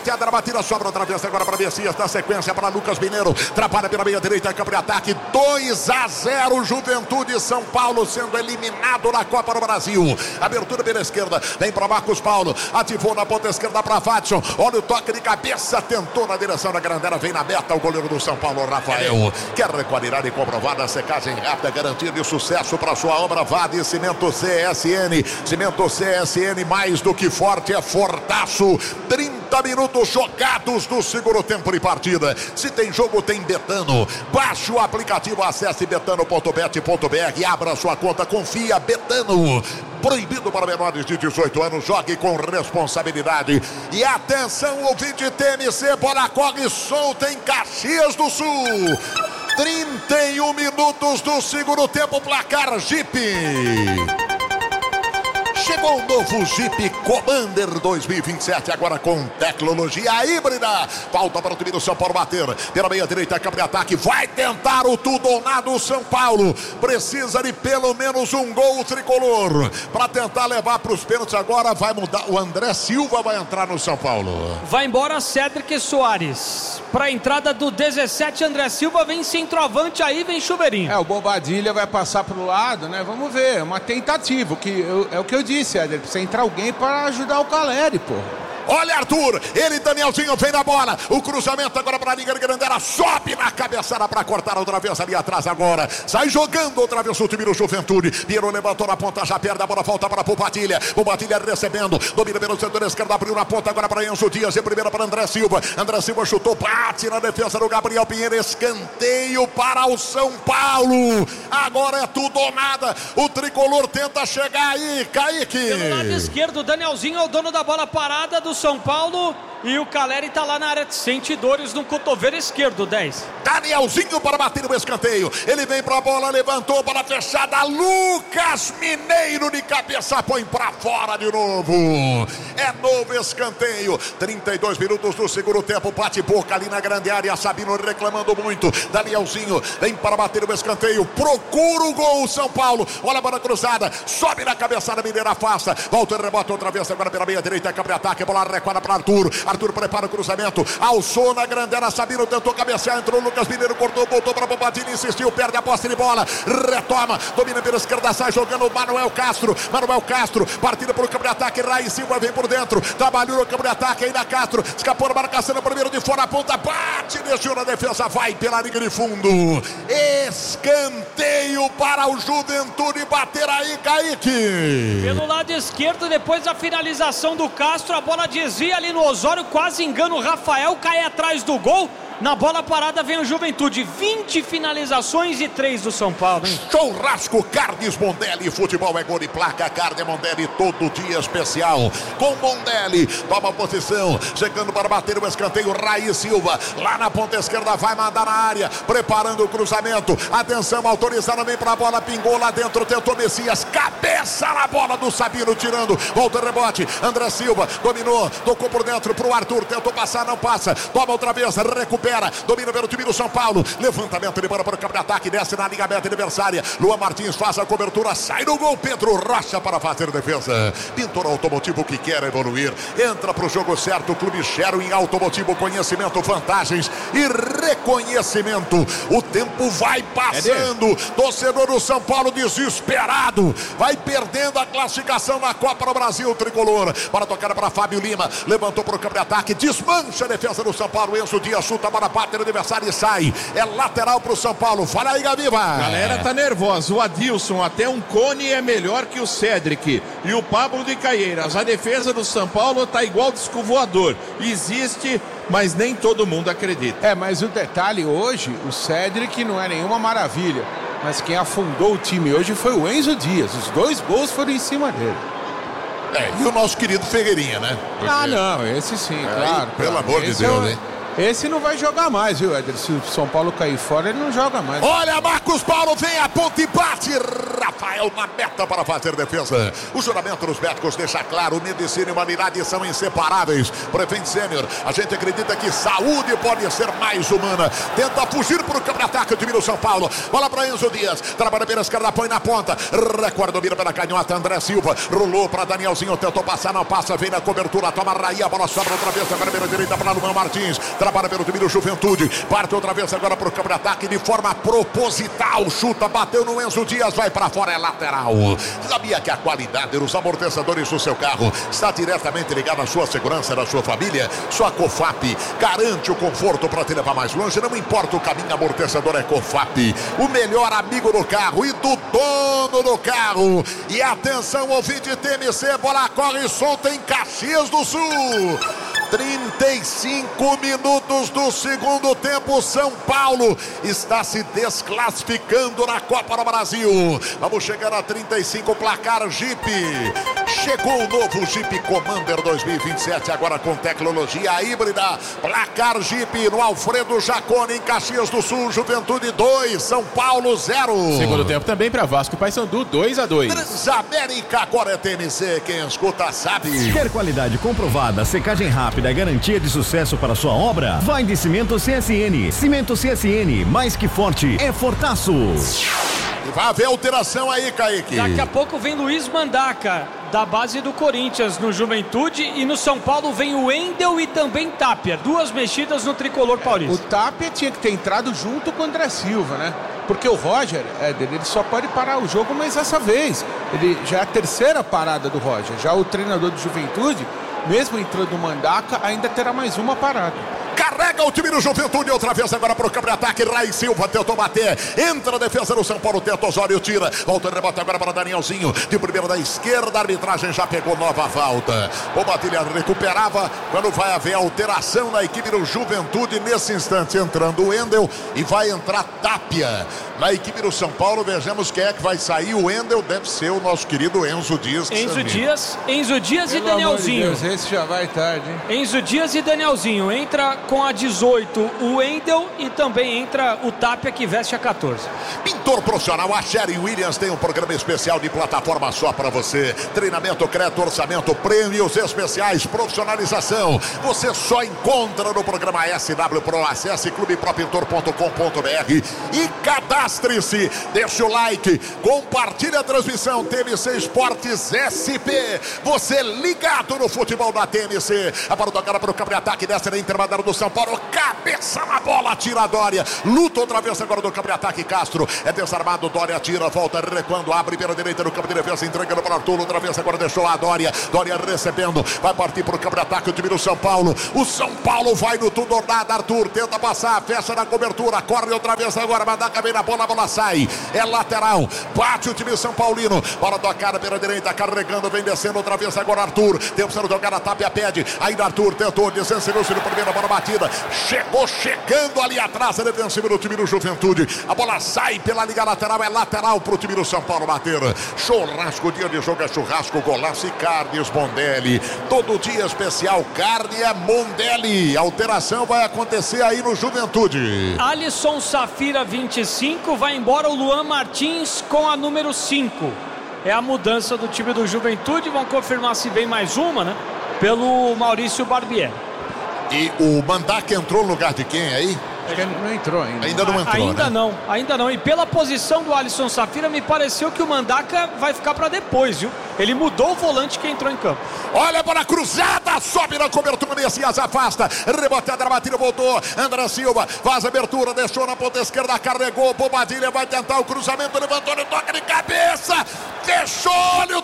A batida sobra outra vez agora para Messias, na sequência para Lucas Mineiro, trabalha pela meia direita, campo de ataque, 2-0, Juventude São Paulo sendo eliminado na Copa do Brasil. Abertura pela esquerda, vem para Marcos Paulo, ativou na ponta esquerda para Watson, olha o toque de cabeça, tentou na direção da Grandela, vem na meta o goleiro do São Paulo, Rafael, quer qualidade comprovada, secagem rápida, garantia de sucesso para sua obra, vá de Cimento CSN, Cimento CSN mais do que forte, é fortaço. 30 minutos jogados do segundo tempo de partida. Se tem jogo, tem Betano. Baixe o aplicativo, acesse betano.bet.br e abra sua conta, confia, Betano. Proibido para menores de 18 anos, jogue com responsabilidade. E atenção, ouvinte TMC, bola corre solta em Caxias do Sul. 31 minutos do segundo tempo, placar Jeep. Chegou o novo Jeep Commander 2027, agora com tecnologia híbrida. Falta para o time do São Paulo bater. Pela meia direita, campo de ataque. Vai tentar o tudo ou nada o São Paulo. Precisa de pelo menos um gol tricolor para tentar levar para os pênaltis. Agora vai mudar. O André Silva vai entrar no São Paulo. Vai embora Cédric Soares. Para a entrada do 17, André Silva, vem centroavante, aí vem Chuveirinho. O Bobadilha vai passar pro lado, né? Vamos ver, é uma tentativa, é o que eu disse, Éder, precisa entrar alguém para ajudar o Caleri, pô. Olha Arthur, ele Danielzinho vem na bola, o cruzamento agora para a linha de Grandela, sobe na cabeçada para cortar outra vez ali atrás agora, sai jogando outra vez o time do Juventude, Piero levantou na ponta, já perde a bola, volta para Pupatilha recebendo, domina pelo setor esquerdo, abriu na ponta agora para Enzo Dias, e primeira para André Silva chutou, bate na defesa do Gabriel Pinheiro, escanteio para o São Paulo, agora é tudo ou nada, o tricolor tenta chegar aí, Kaique. Pelo lado esquerdo, o Danielzinho é o dono da bola parada do São Paulo e o Caleri tá lá na área, sente dores no cotovelo esquerdo, 10. Danielzinho para bater no escanteio, ele vem pra bola, levantou, bola fechada, Lucas Mineiro de cabeça, põe pra fora de novo, é novo escanteio, 32 minutos do segundo tempo, bate-boca ali na grande área, Sabino reclamando muito, Danielzinho vem para bater no escanteio, procura o gol, São Paulo, olha a bola cruzada, sobe na cabeçada, Mineiro afasta, volta e rebota outra vez, agora pela meia direita, campo de ataque, bola recuada para Arthur prepara o cruzamento, alçou na Grandela, Sabino tentou cabecear, entrou Lucas Mineiro, cortou, voltou para Bobadilha, insistiu, perde a posse de bola, retoma, domina pela esquerda, sai jogando Manuel Castro, partida para o campo de ataque, Rai Silva vem por dentro, trabalhou no campo de ataque, ainda Castro, escapou na marcação, no primeiro de fora, a ponta, bate, deixou na defesa, vai pela linha de fundo, escanteio para o Juventude bater aí, Kaique. Pelo lado esquerdo, depois da finalização do Castro, a bola desvia ali no Osório, quase engana o Rafael, cai atrás do gol. Na bola parada vem o Juventude, 20 finalizações e 3 do São Paulo, hein? Churrasco Carnes Mondelli, futebol é gol de placa, carne Mondelli todo dia especial, com Mondelli, toma posição, chegando para bater o escanteio, Rai Silva, lá na ponta esquerda, vai mandar na área, preparando o cruzamento, atenção, autorizada, vem para a bola, pingou lá dentro, tentou Messias, cabeça na bola do Sabino, tirando, volta o rebote, André Silva, dominou, tocou por dentro pro Arthur, tentou passar, não passa, toma outra vez, recupera, domina pelo time do São Paulo, levantamento de bola para o campo de ataque, desce na linha aberta adversária, Luan Martins faz a cobertura, sai no gol, Pedro Rocha para fazer defesa, Pintor Automotivo que quer evoluir, entra para o jogo certo, Clube Sherwin Automotivo, conhecimento, vantagens e reconhecimento, o tempo vai passando, torcedor do São Paulo desesperado, vai perdendo a classificação na Copa do Brasil, tricolor, para tocar para Fábio Lima, levantou para o campo de ataque, desmancha a defesa do São Paulo, Enzo Dias chuta a bola, bate no adversário e sai, é lateral pro São Paulo, fala aí, Gaviva. Galera tá nervosa, o Adilson até um cone é melhor que o Cédric e o Pablo de Caieiras, a defesa do São Paulo tá igual disco voador, existe, mas nem todo mundo acredita. Mas o detalhe hoje, o Cédric não é nenhuma maravilha, mas quem afundou o time hoje foi o Enzo Dias, os 2 gols foram em cima dele. E o nosso querido Ferreirinha, né? Porque... não, esse sim, claro. Pelo amor de Deus, hein? Esse não vai jogar mais, viu, Éder? Se o São Paulo cair fora, ele não joga mais. Olha, Marcos Paulo vem a ponta e bate. Rafael na meta para fazer defesa. O juramento dos médicos deixa claro, medicina e humanidade são inseparáveis. Prevent Sênior, a gente acredita que saúde pode ser mais humana. Tenta fugir para o campo de ataque, o time do São Paulo. Bola para Enzo Dias, trabalha pela esquerda, põe na ponta. Recorda, mira pela canhota, André Silva. Rolou para Danielzinho, tentou passar, não passa, vem na cobertura, toma Raí, a bola sobra outra vez, agora pela direita para Luan Martins. Trabalha pelo time do Juventude, parte outra vez agora para o campo de ataque de forma proposital. Chuta, bateu no Enzo Dias, vai para fora, é lateral. Sabia que a qualidade dos amortecedores do seu carro está diretamente ligada à sua segurança, da sua família? Sua Cofap garante o conforto para te levar mais longe, não importa o caminho, amortecedor é Cofap, o melhor amigo do carro e do dono do carro. E atenção, ouvinte TMC, bola corre solta em Caxias do Sul. 35 minutos do segundo tempo, São Paulo está se desclassificando na Copa do Brasil. Vamos chegar a 35, placar Jeep. Chegou o novo Jeep Commander 2027, agora com tecnologia híbrida. Placar Jeep no Alfredo Jaconi, em Caxias do Sul. Juventude 2, São Paulo 0. Segundo tempo também para Vasco e Paysandu, 2-2. Transamérica, agora é TMC, quem escuta sabe. Quer qualidade comprovada, secagem rápida e garantia de sucesso para sua obra? Vai de Cimento CSN. Cimento CSN, mais que forte, é fortaço. E vai haver alteração aí, Kaique. Daqui a pouco vem Luiz Mandaca, da base do Corinthians no Juventude, e no São Paulo vem o Wendel e também Tapia, duas mexidas no tricolor paulista. O Tapia tinha que ter entrado junto com o André Silva, né? Porque o Roger, ele só pode parar o jogo, mas dessa vez, ele já é a terceira parada do Roger. Já o treinador do Juventude, mesmo entrando no Mandaca, ainda terá mais uma parada. Carrega o time do Juventude outra vez agora para o campo de ataque. Raí Silva tentou bater. Entra a defesa do São Paulo. Tenta Osório, tira. Volta o rebote agora para Danielzinho. De primeira da esquerda. A arbitragem já pegou nova falta. O Batilha recuperava. Quando vai haver alteração na equipe do Juventude. Nesse instante entrando o Wendel. E vai entrar Tapia. Na equipe do São Paulo, vejamos quem é que vai sair. O Wendel deve ser o nosso querido Enzo Dias. Enzo Dias e Danielzinho. De Deus, esse já vai tarde, hein? Enzo Dias e Danielzinho. Entra com a 18 o Wendel e também entra o Tapia, que veste a 14. Pintor profissional, a Sherry Williams tem um programa especial de plataforma só para você. Treinamento, crédito, orçamento, prêmios especiais, profissionalização. Você só encontra no programa SW Pro. Acesse clubepropintor.com.br e cadastre-se. Deixa o like, compartilhe a transmissão. TMC Esportes SP. Você ligado no futebol da TMC. A bola tocada para o campo de ataque dessa na intermediária do São Paulo. Cabeça na bola, tira a Dória. Luta outra vez agora do campo de ataque. Castro é desarmado. Dória tira, volta recuando. Abre pela direita no campo de defesa. Entregando para Arthur. Outra vez agora deixou a Dória. Dória recebendo. Vai partir para o campo de ataque o time do São Paulo. O São Paulo vai no tudo ou nada. Arthur tenta passar. Fecha na cobertura. Corre outra vez agora. Mandaca vem na bola. A bola sai. É lateral. Bate o time São Paulino. Bola tocada pela direita. Carregando. Vem descendo outra vez agora Arthur. Tempo sendo tocada. Tapia pede. Ainda Arthur tentou. Desceu-se no primeiro. Bola batida. Chegou chegando ali atrás. A defensiva do time do Juventude. A bola sai pela liga lateral. É lateral pro time do São Paulo bater. Churrasco. Dia de jogo é churrasco. Golaço e carnes Mondelli. Todo dia especial. Carne é Mondelli. Alteração vai acontecer aí no Juventude. Alisson Safira 25. Vai embora o Luan Martins com a número 5. É a mudança do time do Juventude. Vão confirmar se vem mais uma, né? Pelo Maurício Barbieri. E o Mandaca entrou no lugar de quem aí? Acho que não entrou ainda. Ainda não entrou, Ainda não. E pela posição do Alisson Safira, me pareceu que o Mandaca vai ficar para depois, viu? Ele mudou o volante que entrou em campo. Olha para a cruzada, sobe na cobertura, Messias afasta, rebotada na batida, voltou, André Silva, faz a abertura, deixou na ponta esquerda, carregou, Bobadilha vai tentar o cruzamento, levantou, ele toca de cabeça, fechou, olha o